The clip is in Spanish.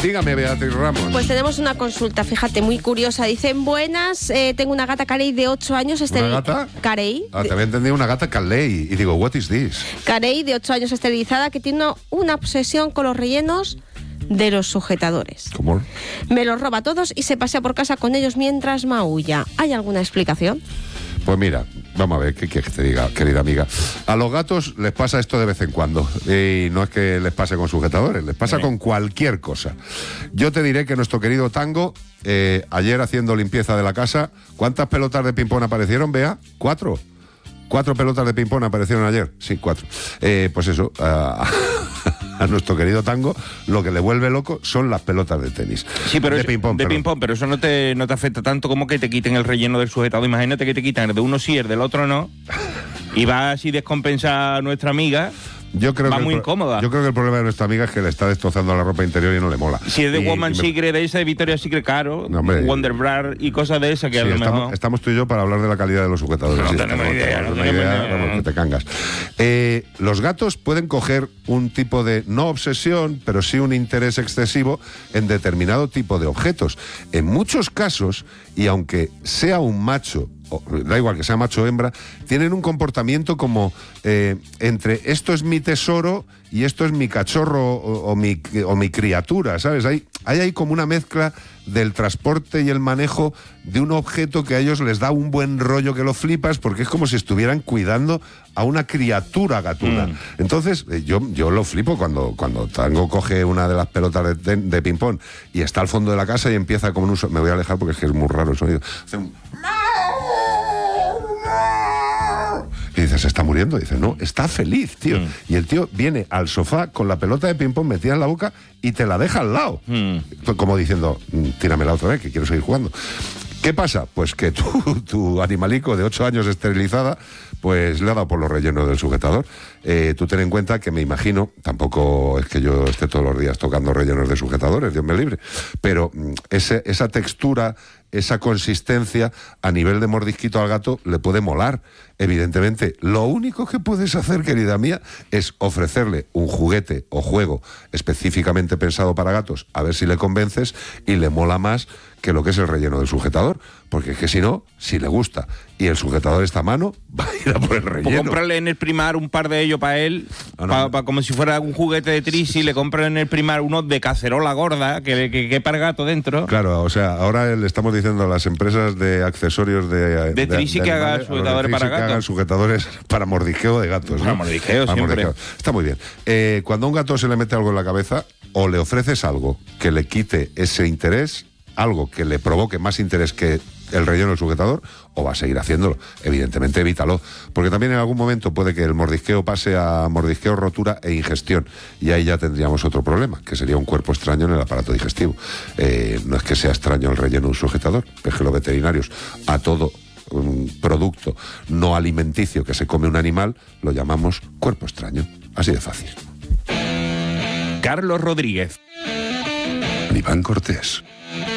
Dígame, Beatriz Ramos. Pues tenemos una consulta, fíjate, muy curiosa. Dicen, buenas, tengo una gata Carey de 8 años. ¿Una gata? Carey. Te había entendido una gata Carey. Y digo, what is this? Carey, de 8 años, esterilizada, que tiene una obsesión con los rellenos de los sujetadores. ¿Cómo? Me los roba todos y se pasea por casa con ellos mientras maulla. ¿Hay alguna explicación? Pues mira, vamos a ver, ¿qué quieres que te diga, querida amiga? A los gatos les pasa esto de vez en cuando. Y no es que les pase con sujetadores, les pasa con cualquier cosa. Yo te diré que nuestro querido Tango, ayer haciendo limpieza de la casa, ¿cuántas pelotas de ping-pong aparecieron, Bea? 4. 4 pelotas de ping-pong aparecieron ayer. Sí, 4. Pues eso, a nuestro querido Tango lo que le vuelve loco son las pelotas de tenis. Sí, pero de ping-pong, pero eso no te afecta tanto como que te quiten el relleno del sujetado. Imagínate que te quitan el de uno sí, el del otro no, y va así descompensar a nuestra amiga. Yo creo va que muy incómoda. Yo creo que el problema de nuestra amiga es que le está destrozando la ropa interior y no le mola. Si es de Woman Secret, de esa de Victoria's Secret, claro, no, Wonderbra y cosas de esas que sí, a lo mejor... Estamos tú y yo para hablar de la calidad de los sujetadores. No tenemos idea. Vamos, que te cangas. Los gatos pueden coger un tipo de, no obsesión, pero sí un interés excesivo en determinado tipo de objetos. En muchos casos, y aunque sea un macho, da igual que sea macho o hembra, tienen un comportamiento como entre esto es mi tesoro y esto es mi cachorro o mi criatura, ¿sabes? Hay como una mezcla del transporte y el manejo de un objeto que a ellos les da un buen rollo que lo flipas, porque es como si estuvieran cuidando a una criatura gatuna. Entonces, yo lo flipo cuando Tango coge una de las pelotas de ping-pong y está al fondo de la casa y empieza como un... Me voy a alejar porque es que es muy raro el sonido. Hace un... Y dices, ¿se está muriendo? Y dice, no, está feliz, tío. Y el tío viene al sofá con la pelota de ping-pong metida en la boca y te la deja al lado. Como diciendo, tíramela otra vez, que quiero seguir jugando. ¿Qué pasa? Pues que tu animalico de 8 años esterilizada, pues le ha dado por los rellenos del sujetador. Tú ten en cuenta que me imagino, tampoco es que yo esté todos los días tocando rellenos de sujetadores, Dios me libre, pero esa textura, esa consistencia a nivel de mordisquito al gato le puede molar, evidentemente. Lo único que puedes hacer, querida mía, es ofrecerle un juguete o juego específicamente pensado para gatos, a ver si le convences y le mola más que lo que es el relleno del sujetador, porque es que si no, si le gusta y el sujetador está a mano, va a ir a por el relleno. Pues comprarle en el Primar un par de ellos para él, como si fuera un juguete de Trisi, le compran en el Primar uno de cacerola gorda, que quepa el gato dentro. Claro, o sea, ahora le estamos diciendo a las empresas de accesorios de Trisi que hagan sujetadores para gatos. Que hagan sujetadores para mordisqueo de gatos, ¿no? Para mordisqueo, siempre. Mordisqueo. Está muy bien. Cuando a un gato se le mete algo en la cabeza, o le ofreces algo que le quite ese interés, algo que le provoque más interés que el relleno del sujetador, o va a seguir haciéndolo. Evidentemente evítalo, porque también en algún momento puede que el mordisqueo pase a mordisqueo, rotura e ingestión, y ahí ya tendríamos otro problema, que sería un cuerpo extraño en el aparato digestivo. No es que sea extraño el relleno de un sujetador, es que los veterinarios a todo un producto no alimenticio que se come un animal lo llamamos cuerpo extraño, así de fácil. Carlos Rodríguez, Iván Cortés.